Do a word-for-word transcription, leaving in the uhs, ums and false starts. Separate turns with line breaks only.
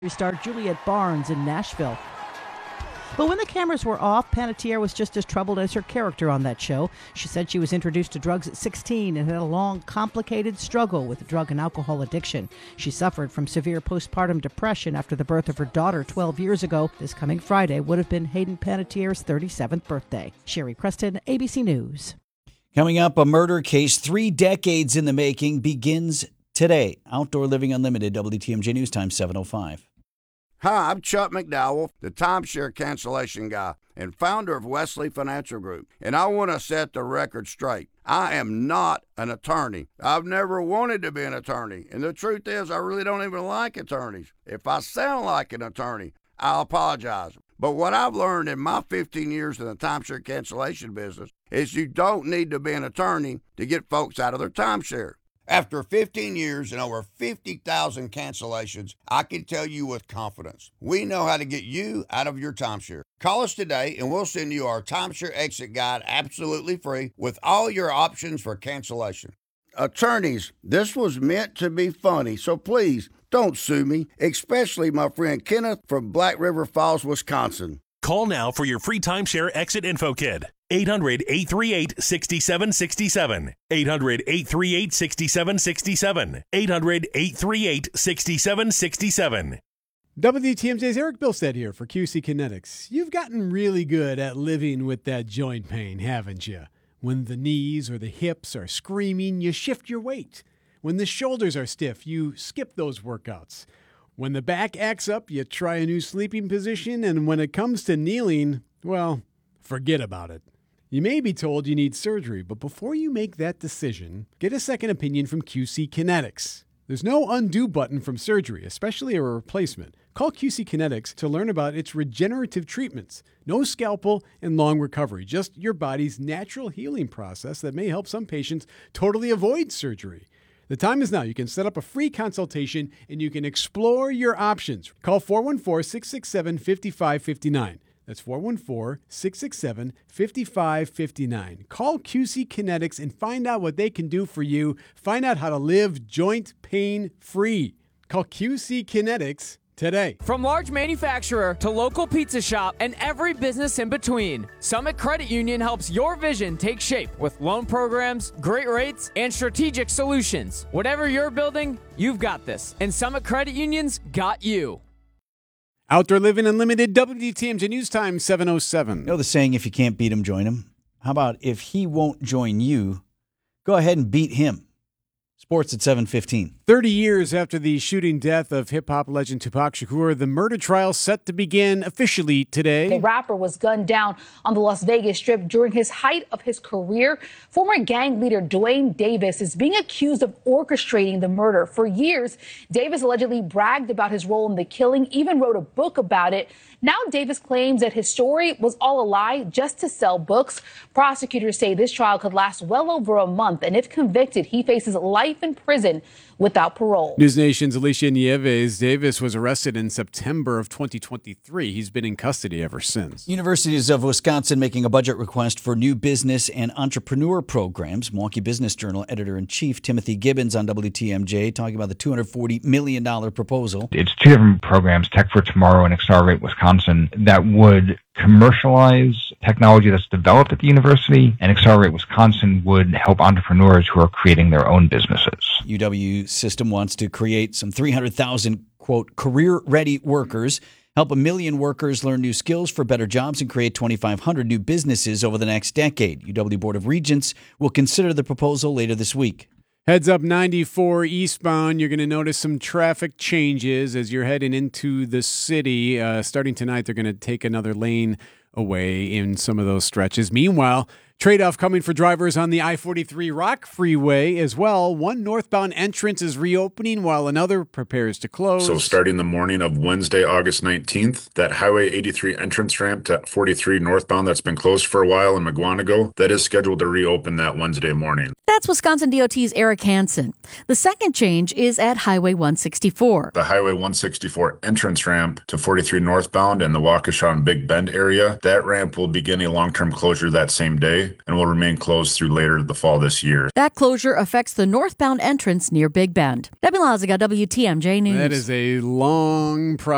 star Juliet Barnes in Nashville. But when the cameras were off, Panettiere was just as troubled as her character on that show. She said she was introduced to drugs at sixteen and had a long, complicated struggle with drug and alcohol addiction. She suffered from severe postpartum depression after the birth of her daughter twelve years ago. This coming Friday would have been Hayden Panettiere's thirty-seventh birthday. Sherry Preston, A B C News.
Coming up, a murder case three decades in the making begins today. Outdoor Living Unlimited, W T M J News Time, seven oh five.
Hi, I'm Chuck McDowell, the timeshare cancellation guy and founder of Wesley Financial Group, and I want to set the record straight. I am not an attorney. I've never wanted to be an attorney, and the truth is I really don't even like attorneys. If I sound like an attorney, I'll apologize. But what I've learned in my fifteen years in the timeshare cancellation business is you don't need to be an attorney to get folks out of their timeshare. After fifteen years and over fifty thousand cancellations, I can tell you with confidence, we know how to get you out of your timeshare. Call us today and we'll send you our timeshare exit guide absolutely free with all your options for cancellation. Attorneys, this was meant to be funny, so please don't sue me, especially my friend Kenneth from Black River Falls, Wisconsin.
Call now for your free timeshare exit info kit. eight hundred, eight three eight, six seven six seven. eight hundred, eight three eight, six seven six seven. eight hundred, eight three eight, six seven six seven.
W T M J's Eric Bilstead here for Q C Kinetics. You've gotten really good at living with that joint pain, haven't you? When the knees or the hips are screaming, you shift your weight. When the shoulders are stiff, you skip those workouts. When the back acts up, you try a new sleeping position, and when it comes to kneeling, well, forget about it. You may be told you need surgery, but before you make that decision, get a second opinion from Q C Kinetics. There's no undo button from surgery, especially a replacement. Call Q C Kinetics to learn about its regenerative treatments. No scalpel and long recovery, just your body's natural healing process that may help some patients totally avoid surgery. The time is now. You can set up a free consultation and you can explore your options. Call four one four, six six seven, five five five nine. That's four one four, six six seven, five five five nine. Call Q C Kinetics and find out what they can do for you. Find out how to live joint pain free. Call Q C Kinetics today.
From large manufacturer to local pizza shop and every business in between, Summit Credit Union helps your vision take shape with loan programs, great rates, and strategic solutions. Whatever you're building, you've got this. And Summit Credit Union's got you.
Outdoor Living Unlimited, W T M J News Time, seven oh seven.
You know the saying, if you can't beat him, join him. How about if he won't join you, go ahead and beat him. Sports at seven fifteen.
thirty years after the shooting death of hip-hop legend Tupac Shakur, the murder trial set to begin officially today.
The rapper was gunned down on the Las Vegas Strip during his height of his career. Former gang leader Dwayne Davis is being accused of orchestrating the murder. For years, Davis allegedly bragged about his role in the killing, even wrote a book about it. Now Davis claims that his story was all a lie just to sell books. Prosecutors say this trial could last well over a month, and if convicted, he faces life in prison without parole.
News Nation's Alicia Nieves. Davis was arrested in September of twenty twenty-three. He's been in custody ever since.
Universities of Wisconsin making a budget request for new business and entrepreneur programs. Milwaukee Business Journal editor-in-chief Timothy Gibbons on W T M J talking about the two hundred forty million dollars proposal.
It's two different programs, Tech for Tomorrow and Accelerate Wisconsin, that would commercialize technology that's developed at the university, and Accelerate Wisconsin would help entrepreneurs who are creating their own businesses.
U W system wants to create some three hundred thousand, quote, career-ready workers, help a million workers learn new skills for better jobs, and create twenty-five hundred new businesses over the next decade. U W Board of Regents will consider the proposal later this week.
Heads up ninety-four eastbound. You're going to notice some traffic changes as you're heading into the city. Uh, starting tonight, they're going to take another lane away in some of those stretches. Meanwhile, trade-off coming for drivers on the I forty-three Rock Freeway as well. One northbound entrance is reopening while another prepares to close.
So starting the morning of Wednesday, August nineteenth, that Highway eighty-three entrance ramp to forty-three northbound that's been closed for a while in McGuanago, that is scheduled to reopen that Wednesday morning.
That's Wisconsin D O T's Eric Hansen. The second change is at Highway one sixty-four.
The Highway one sixty-four entrance ramp to forty-three northbound in the Waukesha and Big Bend area, that ramp will begin a long-term closure that same day and will remain closed through later the fall this year.
That closure affects the northbound entrance near Big Bend. Debbie Laziga, W T M J News.
That is a long process.